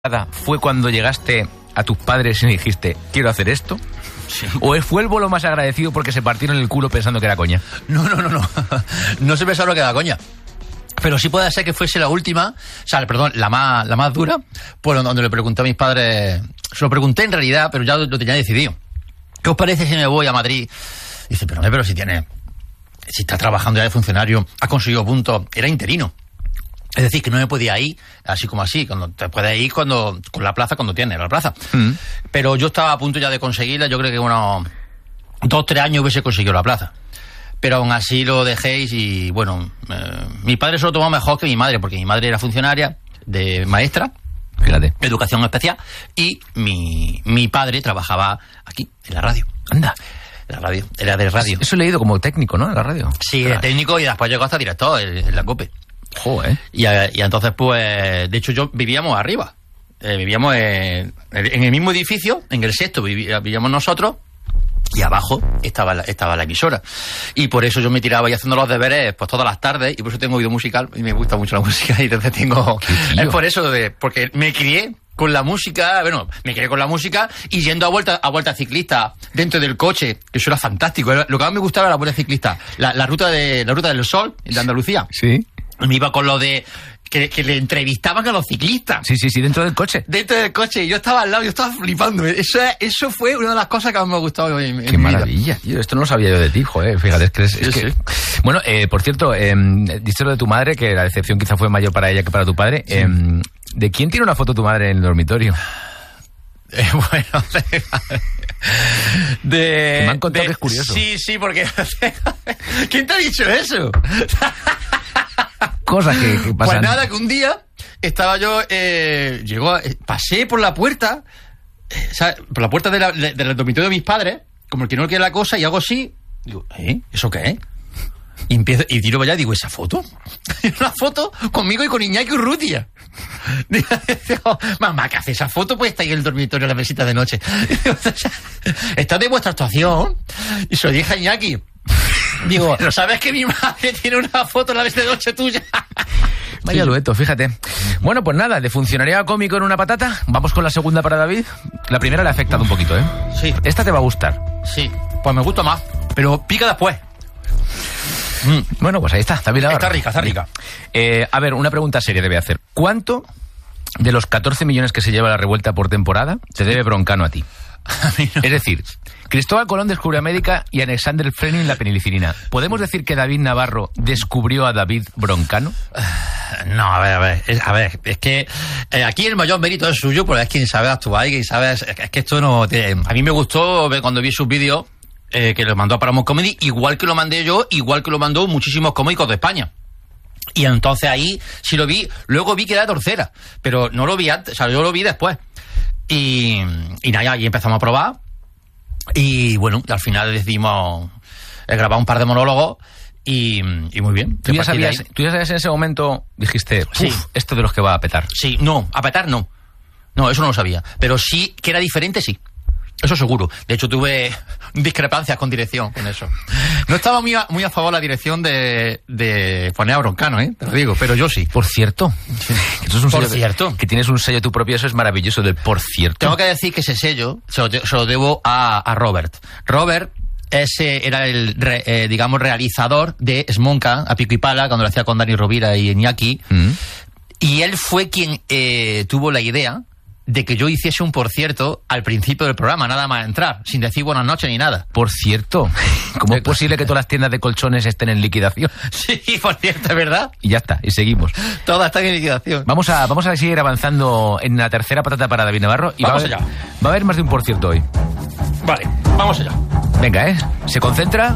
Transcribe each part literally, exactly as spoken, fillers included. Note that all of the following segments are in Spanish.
¿Fue cuando llegaste a tus padres y me dijiste, quiero hacer esto? Sí. ¿O fue el vuelo más agradecido porque se partieron el culo pensando que era coña? No, no, no, no. No se pensaron que era coña. Pero sí puede ser que fuese la última, o sea, perdón, la más, la más dura, por donde le pregunté a mis padres, se lo pregunté en realidad, pero ya lo tenía decidido. ¿Qué os parece si me voy a Madrid? Y dice, pero, pero si tiene, si está trabajando ya de funcionario, ha conseguido puntos, era interino. Es decir, que no me podía ir así como así, cuando te puedes ir cuando con la plaza cuando tienes la plaza. Mm. Pero yo estaba a punto ya de conseguirla, yo creo que unos dos, tres años hubiese conseguido la plaza. Pero aún así lo dejéis y, bueno, eh, mi padre se lo tomó mejor que mi madre, porque mi madre era funcionaria de maestra, fíjate, educación especial, y mi, mi padre trabajaba aquí, en la radio. Anda. La radio, era de radio. Eso he leído como técnico, ¿no? En la radio. Sí, claro. Técnico y después llegó hasta director en, en la COPE. Joder. Y, y entonces, pues, de hecho, yo vivíamos arriba. Eh, vivíamos en, en el mismo edificio, en el sexto vivíamos nosotros, y abajo estaba la, estaba la emisora. Y por eso yo me tiraba ahí haciendo los deberes pues todas las tardes, y por eso tengo oído musical, y me gusta mucho la música, y entonces tengo... Es por eso, de porque me crié con la música, bueno, me crié con la música, y yendo a vuelta a vuelta ciclista dentro del coche, que eso era fantástico. Era, lo que más me gustaba era la vuelta ciclista. La, la, ruta de, la ruta del sol, de Andalucía. Sí. Me iba con lo de que, que le entrevistaban a los ciclistas. Sí, sí, sí, dentro del coche. Dentro del coche. Yo estaba al lado, yo estaba flipando. Eso, eso fue una de las cosas que más me ha gustado en, en Qué mi maravilla, tío. Esto no lo sabía yo de ti, joder. Fíjate, es que... Es, es sí, que... Sí. Bueno, eh, por cierto, eh, dices lo de tu madre, que la decepción quizá fue mayor para ella que para tu padre. Sí. Eh, ¿De quién tiene una foto tu madre en el dormitorio? Eh, bueno, de... Que me han contado de, que es curioso. Sí, sí, porque... ¿Quién te ha dicho eso? Cosas que, que pasan. Pues nada, que un día estaba yo, eh, llegó, eh, pasé por la puerta, eh, ¿sabes? Por la puerta de la, de, del dormitorio de mis padres, como el que no quiere la cosa, y hago así, digo, ¿eh? ¿Eso qué es? Y empiezo, y tiro para allá, digo, ¿esa foto? Una foto conmigo y con Iñaki Urrutia. Digo, mamá, ¿qué hace esa foto? Pues está ahí en el dormitorio en la mesita de noche. Está de vuestra actuación. Y se lo dije a Iñaki. Digo, ¿sabes que mi madre tiene una foto en la mesita de noche tuya? Vaya dueto, fíjate. Bueno, pues nada, de funcionario cómico en una patata, vamos con la segunda para David. La primera le ha afectado un poquito, ¿eh? Sí. Esta te va a gustar. Sí, pues me gusta más, pero pica después. Mm. Bueno, pues ahí está, David Navarro. Está rica, está rica. Eh, a ver, una pregunta seria debe hacer. ¿Cuánto de los catorce millones que se lleva la Revuelta por temporada te debe Broncano a ti? A mí no. Es decir, Cristóbal Colón descubrió América y Alexander Fleming la penicilina. ¿Podemos decir que David Navarro descubrió a David Broncano? No, a ver, a ver, es, a ver, es que eh, aquí el mayor mérito es suyo, porque es quien sabe actuar y quien sabe, es, es que esto no, te, a mí me gustó ver cuando vi sus vídeos eh, que los mandó a Paramount Comedy, igual que lo mandé yo, igual que lo mandó muchísimos cómicos de España. Y entonces ahí sí lo vi, luego vi que era tercera, pero no lo vi antes, o sea, yo lo vi después. Y, y nada, y empezamos a probar. Y bueno, al final decidimos eh, grabar un par de monólogos y, y muy bien. ¿Tú ya, sabías, ¿Tú ya sabías en ese momento, dijiste, sí, esto de los que va a petar? Sí, no, a petar no. No, eso no lo sabía. Pero sí que era diferente, sí. Eso seguro. De hecho, tuve discrepancias con dirección con eso. No estaba muy a, muy a favor la dirección de, de poner a Broncano, ¿eh? Te lo digo, pero yo sí. Por cierto. Sí. Eso es un por sello cierto. De, que tienes un sello tú propio, eso es maravilloso, del por cierto. Tengo que decir que ese sello se lo, de, se lo debo a, a Robert. Robert ese era el, re, eh, digamos, realizador de Smonka, a pico y pala, cuando lo hacía con Dani Rovira y Iñaki. Mm. Y él fue quien eh, tuvo la idea de que yo hiciese un por cierto al principio del programa, nada más entrar, sin decir buenas noches ni nada. Por cierto, ¿cómo es posible que todas las tiendas de colchones estén en liquidación? Sí, por cierto, es verdad. Y ya está, y seguimos. Todas están en liquidación. Vamos a, vamos a seguir avanzando en la tercera patata para David Navarro. Y vamos va a haber, allá. Va a haber más de un por cierto hoy. Vale, vamos allá. Venga, ¿eh? Se concentra.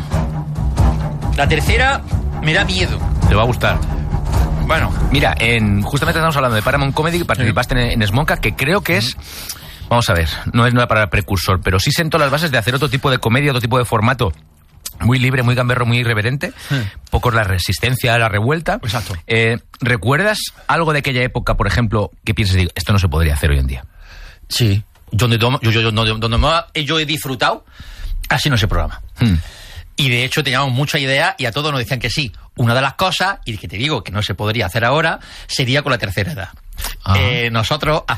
La tercera me da miedo. Le va a gustar. Bueno, mira, en, justamente estamos hablando de Paramount Comedy, participaste sí. en, en Smonka, que creo que es, vamos a ver, no es una palabra precursor, pero sí sentó las bases de hacer otro tipo de comedia, otro tipo de formato, muy libre, muy gamberro, muy irreverente, sí. Poco la resistencia, la revuelta. Exacto. Eh, ¿Recuerdas algo de aquella época, por ejemplo, que pienses, digo, esto no se podría hacer hoy en día? Sí, donde, yo, yo, yo, donde, donde yo he disfrutado, así no se programa. Hmm. Y de hecho teníamos mucha idea y a todos nos decían que sí. Una de las cosas, y que te digo que no se podría hacer ahora, sería con la tercera edad. eh, nosotros